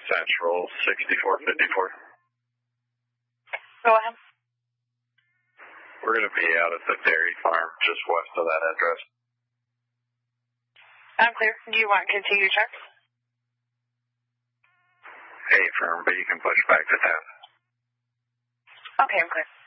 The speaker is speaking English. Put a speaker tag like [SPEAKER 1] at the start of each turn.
[SPEAKER 1] Central 6454.
[SPEAKER 2] Go ahead.
[SPEAKER 1] We're going to be out at the dairy farm just west of that address.
[SPEAKER 2] I'm clear. Do you want continued checks?
[SPEAKER 1] Hey, firm, but you can push back to 10.
[SPEAKER 2] Okay, I'm clear.